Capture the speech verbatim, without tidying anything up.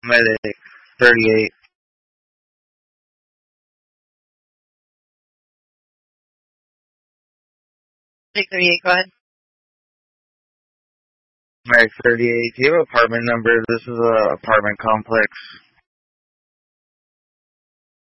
Medic thirty-eight. Medic thirty-eight, go ahead. Medic thirty-eight, do you have apartment number? This is a apartment complex.